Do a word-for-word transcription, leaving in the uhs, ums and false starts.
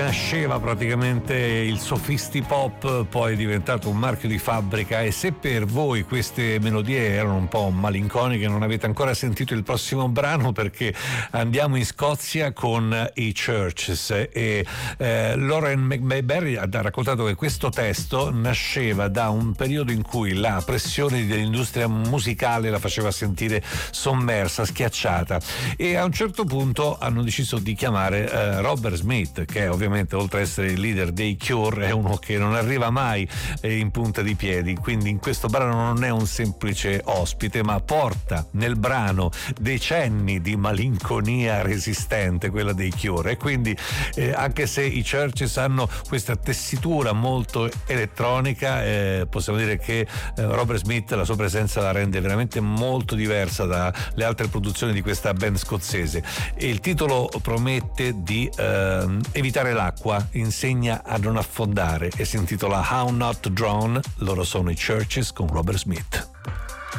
Nasceva praticamente il sofisti pop, poi è diventato un marchio di fabbrica, e se per voi queste melodie erano un po' malinconiche, non avete ancora sentito il prossimo brano, perché andiamo in Scozia con i Churches. E eh, Lauren McMayberry ha raccontato che questo testo nasceva da un periodo in cui la pressione dell'industria musicale la faceva sentire sommersa, schiacciata, e a un certo punto hanno deciso di chiamare eh, Robert Smith, che è ovviamente, oltre ad essere il leader dei Cure, è uno che non arriva mai in punta di piedi, quindi in questo brano non è un semplice ospite, ma porta nel brano decenni di malinconia resistente, quella dei Cure. E quindi eh, anche se i Churches hanno questa tessitura molto elettronica, eh, possiamo dire che eh, Robert Smith, la sua presenza la rende veramente molto diversa dalle altre produzioni di questa band scozzese, e il titolo promette di eh, evitare l'acqua, insegna a non affondare, e si intitola How Not to Drown. Loro sono i Churches con Robert Smith.